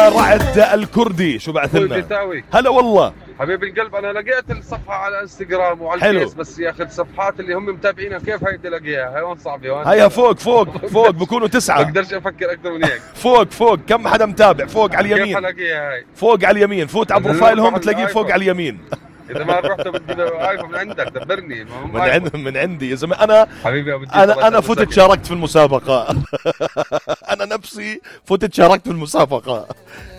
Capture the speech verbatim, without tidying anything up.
يا رعد الكردي شو بعث لنا؟ هلا والله حبيب القلب، انا لقيت الصفحه على انستغرام وعلى الفيس، بس يا اخي الصفحات اللي هم متابعينها كيف هيدي الاقيها؟ هاي وين صعبه؟ هيا فوق فوق فوق بكونوا تسعه. بقدرش افكر اكثر من هيك. فوق فوق كم حدا متابع؟ فوق على اليمين. كيف الاقيها هاي؟ فوق على اليمين، فوت على بروفايلهم بتلاقيه فوق على اليمين. اذا ما رحت بدي ايفون من عندك دبرني. من عند من عندي يا زلمه. انا حبيبي انا انا فتت شاركت في المسابقه. انا نفسي فتت شاركت في المسابقه.